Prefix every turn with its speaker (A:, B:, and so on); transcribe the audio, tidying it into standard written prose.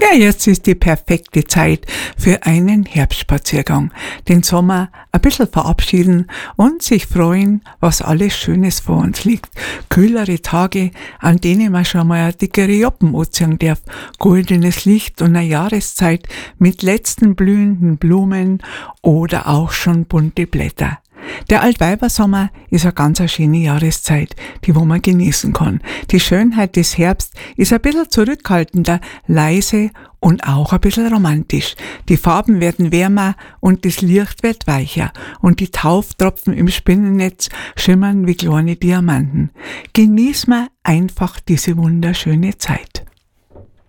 A: Ja, jetzt ist die perfekte Zeit für einen Herbstspaziergang. Den Sommer ein bisschen verabschieden und sich freuen, was alles Schönes vor uns liegt. Kühlere Tage, an denen man schon mal eine dickere Joppen anziehen darf. Goldenes Licht und eine Jahreszeit mit letzten blühenden Blumen oder auch schon bunte Blätter. Der Altweibersommer ist eine ganz schöne Jahreszeit, die wo man genießen kann. Die Schönheit des Herbst ist ein bisschen zurückhaltender, leise und auch ein bisschen romantisch. Die Farben werden wärmer und das Licht wird weicher und die Tauftropfen im Spinnennetz schimmern wie kleine Diamanten. Genieß mal einfach diese wunderschöne Zeit.